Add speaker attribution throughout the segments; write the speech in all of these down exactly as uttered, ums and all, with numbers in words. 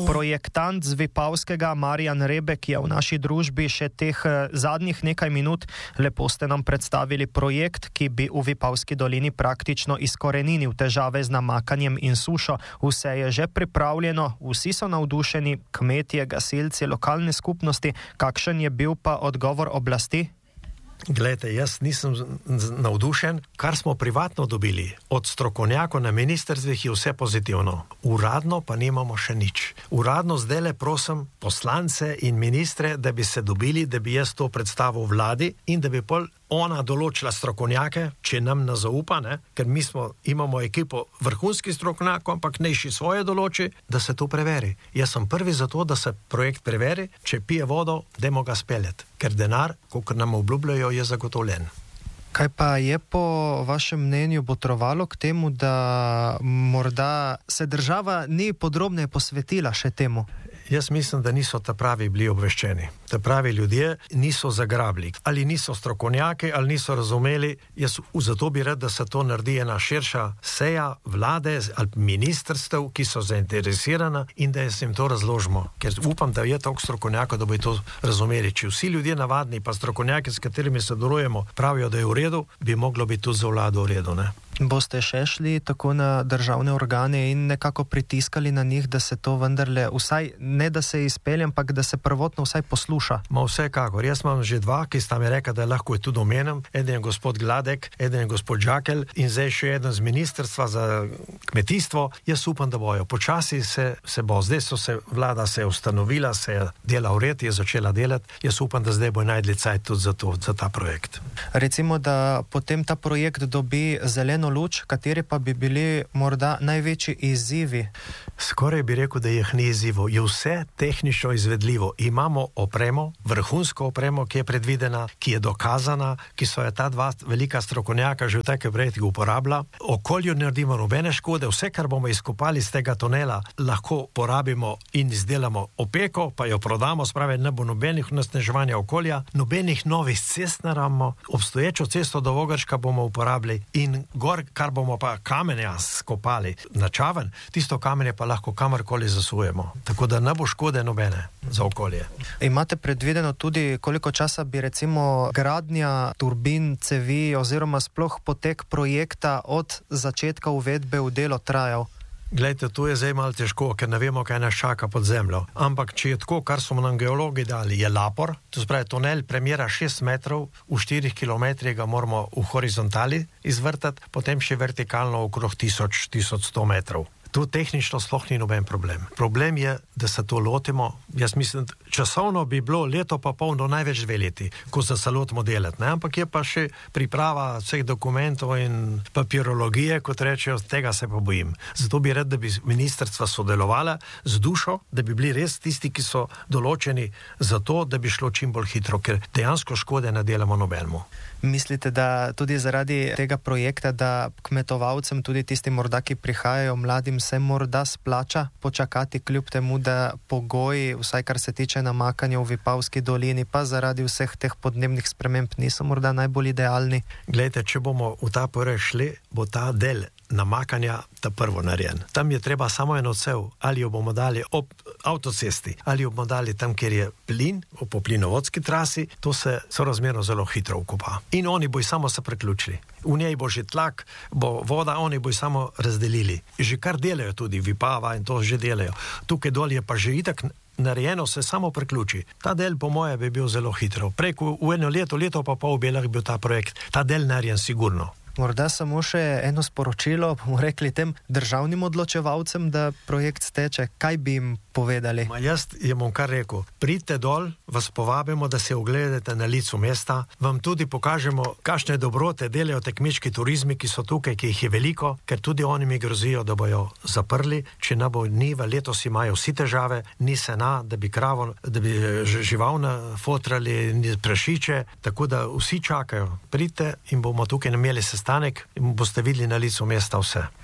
Speaker 1: Projektant z Vipavskega Marjan Rebek je v naši družbi še teh zadnjih nekaj minut. Lepo ste nam predstavili projekt, ki bi v Vipavski dolini praktično izkoreninil težave z namakanjem in sušo. Vse je že pripravljeno, vsi so navdušeni, kmetje, gasilci, lokalne skupnosti. Kakšen je bil pa odgovor oblasti?
Speaker 2: Glejte, jaz nisem navdušen. Kar smo privatno dobili od strokovnjakov na ministrstvih je vse pozitivno. Uradno pa nimamo še nič. Uradno zdaj le prosim poslance in ministre, da bi se dobili, da bi jaz to predstavil vladi in da bi pol ona določila strokovnjake, če nam ne zaupa, ne? Ker mi smo, imamo ekipo vrhunskih strokovnjakov, ampak nejši svoje določi, da se to preveri. Jaz sem prvi za to, da se projekt preveri, če pije vodo, dajmo ga speljati. Ker denar, kot nam obljubljajo, je zagotovljen.
Speaker 1: Kaj pa je po vašem mnenju botrovalo k temu, da morda se država ni podrobneje posvetila še temu?
Speaker 2: Jaz mislim, da niso ta pravi bili obveščeni. Ta pravi ljudje niso zagrabili. Ali niso strokovnjaki, ali niso razumeli. Jaz zato bi rad, da se to naredi ena širša seja vlade ali ministrstev, ki so zainteresirana in da jim to razložimo. Ker upam, da je toliko strokovnjakov, da bi to razumeli. Če vsi ljudje navadni pa strokovnjaki, s katerimi se sodelujemo, pravijo, da je v redu, bi moglo biti tudi za vlado v redu, ne?
Speaker 1: Boste še šli tako na državne organe in nekako pritiskali na njih, da se to vendarle vsaj, ne da se izpelje, ampak da se prvotno vsaj posluša?
Speaker 2: Ma vsekakor. Jaz imam že dva, ki sta mi rekla, da lahko je tudi omenem. Eden je gospod Gladek, eden je gospod Žakelj in zdaj še eden z ministrstva za kmetijstvo. Jaz upam, da bojo. Počasi se, se bo. Zdaj so se, vlada se je ustanovila, se je dela v red, je začela delati. Jaz upam, da zdaj bo najdli cajt tudi za, to, za ta projekt.
Speaker 1: Recimo, da potem ta projekt dobi zeleno luč, kateri pa bi bili morda največji izzivi?
Speaker 2: Skoraj bi rekel, da jih ni izzivo. Je vse tehnično izvedljivo. Imamo opremo, vrhunsko opremo, ki je predvidena, ki je dokazana, ki so je ta dva velika strokovnjaka že v take projekti uporabila. Okolju ne naredimo nobene škode, vse, kar bomo izkopali iz tega tunela, lahko porabimo in izdelamo opeko, pa jo prodamo, spravi, ne bo nobenih onesnaževanja okolja, nobenih novih cest naravimo, obstoječo cesto do Vogrška bomo uporabili in gor, kar bomo pa kamenja skopali na Čaven, tisto kamenje pa lahko kamorkoli zasujemo. Tako da ne bo škode nobene za okolje.
Speaker 1: Imate predvideno tudi, koliko časa bi recimo gradnja turbin, cevi oziroma sploh potek projekta od začetka uvedbe v delo trajal?
Speaker 2: Glejte, to je zdaj malo težko, ker ne vemo, kaj nas čaka pod zemljo. Ampak, če je tako, kar smo nam geologi dali, je lapor, to spravi tunel premjera šest metrov, v štirih kilometrih ga moramo v horizontali izvrtati, potem še vertikalno okrog tisoč, tisoč sto metrov. Tu tehnično sploh ni noben problem. Problem je, da se to lotimo. Jaz mislim, časovno bi bilo leto pa polno največ dve leti, ko se se lotimo delati, ne? Ampak je pa še priprava vseh dokumentov in papirologije, kot rečejo, tega se pa bojim. Zato bi rad, da bi ministrstva sodelovala z dušo, da bi bili res tisti, ki so določeni za to, da bi šlo čim bolj hitro, ker dejansko škode ne delamo nobenemu.
Speaker 1: Mislite, da tudi zaradi tega projekta, da kmetovalcem, tudi tistim morda, ki prihajajo mladim, se morda splača počakati kljub temu, da pogoji, vsaj kar se tiče namakanja v Vipavski dolini, pa zaradi vseh teh podnebnih sprememb niso morda najbolj idealni?
Speaker 2: Glejte, če bomo v ta projekt šli, bo ta del namakanja ta prvo narejen. Tam je treba samo eno cev, ali jo bomo dali ob avtocesti, ali jo bomo dali tam, kjer je plin, po plinovodski trasi, to se sorazmerno zelo hitro ukopa. In oni bojo samo se priključili. V njej bo že tlak, bo voda, oni bojo samo razdelili. Že kar delajo tudi Vipava in to že delajo. Tukaj dol je pa že itak narejeno, se samo priključi. Ta del po moje bi bil zelo hitro. Preko v eno leto, leto pa pol bi lahko bil ta projekt. Ta del narejen sigurno.
Speaker 1: Morda samo še eno sporočilo, bomo rekli tem državnim odločevalcem, da projekt steče. Kaj bi jim povedali?
Speaker 2: Ma jaz jim bom kar rekel, pridite dol, vas povabimo, da se ogledate na licu mesta, vam tudi pokažemo, kakšne dobrote delajo te kmečki turizmi, ki so tukaj, ki jih je veliko, ker tudi oni mi grozijo, da bojo zaprli, če ne bo niva, letos imajo vsi težave, ni sena, da bi kravo, da bi živalna fotrali, ni prašiče, tako da vsi čakajo. Pridite in bomo tukaj imeli sestanek in boste videli na licu mesta vse.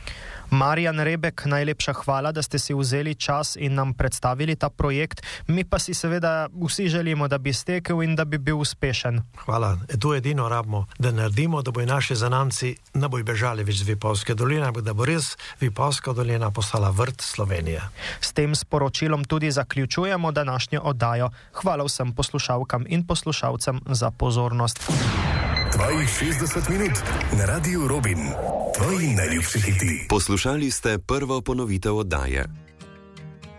Speaker 1: Marjan Rebek, najlepša hvala, da ste si vzeli čas in nam predstavili ta projekt. Mi pa si seveda vsi želimo, da bi stekel in da bi bil uspešen.
Speaker 2: Hvala. E tu edino rabimo, da naredimo, da bojo naši zanamci ne bojo bežali več z Vipavske doline, da bo res Vipavska dolina postala vrt Slovenije.
Speaker 1: S tem sporočilom tudi zaključujemo današnjo oddajo. Hvala vsem poslušalkam in poslušalcem za pozornost.
Speaker 3: Tvojih šestdeset minut na Radiu Robin. Tvoji najljubši hiti.
Speaker 4: Poslušali ste prvo ponovitev oddaje.